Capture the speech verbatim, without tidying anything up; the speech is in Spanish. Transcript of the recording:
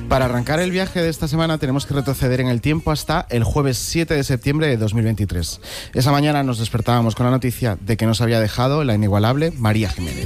Para arrancar el viaje de esta semana tenemos que retroceder en el tiempo hasta el jueves siete de septiembre de dos mil veintitrés. Esa mañana nos despertábamos con la noticia de que nos había dejado la inigualable María Jiménez.